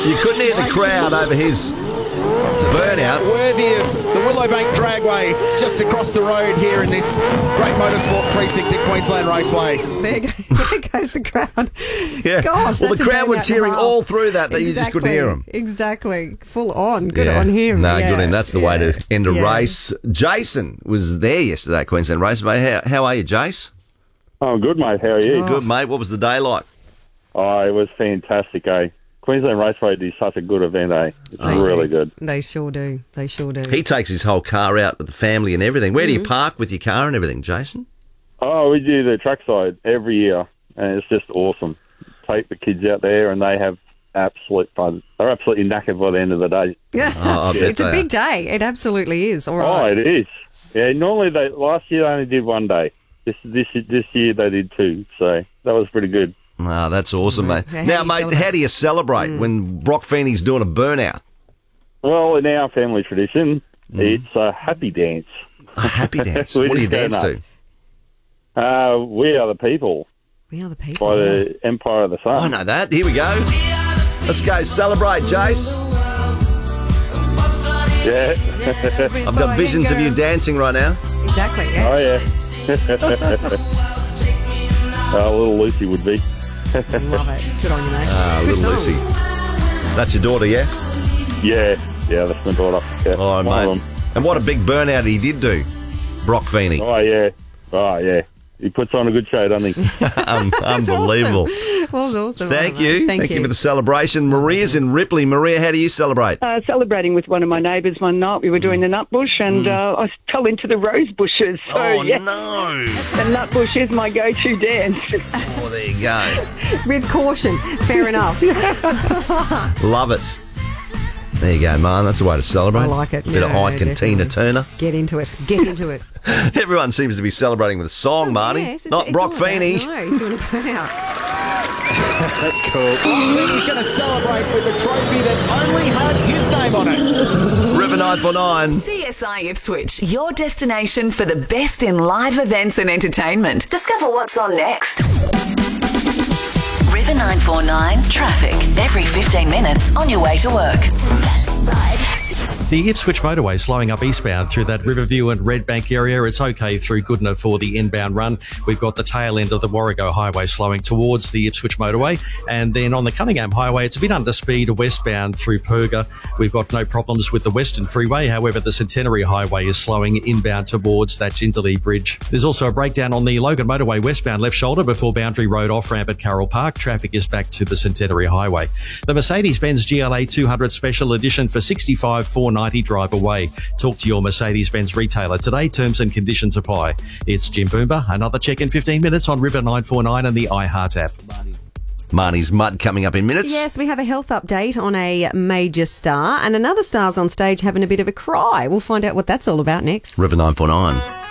You couldn't hear the crowd over his burnout. Worthy of the Willowbank Dragway just across the road here in this great motorsport precinct at Queensland Raceway. There goes the crowd. Yeah. Gosh, well, that's the a crowd were burnout cheering and a half. all through that you just couldn't hear them. Exactly. Full on. Good on him. No, yeah. good on him. That's the way to end a race. Jason was there yesterday at Queensland Raceway. How are you, Jace? Oh, good, mate. How are you? Good, mate. What was the day like? Oh, it was fantastic, eh? Queensland Raceway is such a good event, eh? It's really good. They sure do. They sure do. He takes his whole car out with the family and everything. Where do you park with your car and everything, Jason? Oh, we do the trackside every year, and it's just awesome. Take the kids out there, and they have absolute fun. They're absolutely knackered by the end of the day. I bet It's a big day. It absolutely is. All right. Oh, it is. Yeah, normally last year they only did one day. This year they did two, so that was pretty good. Ah, that's awesome, mate. How Now, do you mate, celebrate? how do you celebrate when Brock Feeney's doing a burnout? Well, in our family tradition, it's a happy dance. A happy dance. We What do you just dance turn to? up. We Are the People We are the people. by the Empire of the Sun. I know that. Here we go. Let's go celebrate, Jace. Yeah. I've got visions of you dancing right now. Exactly. Yeah. Oh, yeah. Little Lucy would be. Love it. Good on you, mate. Good Little song. Lucy. That's your daughter, yeah? Yeah, that's my daughter. Yeah, Oh, one mate. of them. And what a big burnout he did do, Brock Feeney. Oh, yeah. He puts on a good show, doesn't he? Unbelievable. That was awesome. Thank All right, you. mate. Thank you for the celebration. Maria's in Ripley. Maria, how do you celebrate? Celebrating with one of my neighbours one night. We were doing the nut bush and I fell into the rose bushes. So, Oh, yeah, no. the nut bush is my go-to dance. Oh, there you go. With caution. Fair enough. Love it. There you go, man. That's the way to celebrate. I like it. Bit of Yeah, Ike and Tina definitely. Turner. Get into it. Get into it. Everyone seems to be celebrating with a song, Marnie. Yes, Not Brock all about- Feeney. No, he's doing a burnout. That's cool. He's going to celebrate with a trophy that only has his name on it. River 949. CSI Ipswich, your destination for the best in live events and entertainment. Discover what's on next. River 949 traffic every 15 minutes on your way to work. The Ipswich motorway slowing up eastbound through that Riverview and Redbank area. It's okay through Goodna for the inbound run. We've got the tail end of the Warrego Highway slowing towards the Ipswich motorway. And then on the Cunningham Highway, it's a bit under speed westbound through Perga. We've got no problems with the Western Freeway. However, the Centenary Highway is slowing inbound towards that Jindalee Bridge. There's also a breakdown on the Logan motorway westbound left shoulder before Boundary Road off-ramp at Carroll Park. Traffic is back to the Centenary Highway. The Mercedes-Benz GLA 200 Special Edition for $65,490 drive away. Talk to your Mercedes-Benz retailer today. Terms and conditions apply. It's Jim Boomba. Another check in 15 minutes on River 949 and the iHeart app. Marnie's Mud coming up in minutes. Yes, we have a health update on a major star, and another star's on stage having a bit of a cry. We'll find out what that's all about next. River 949.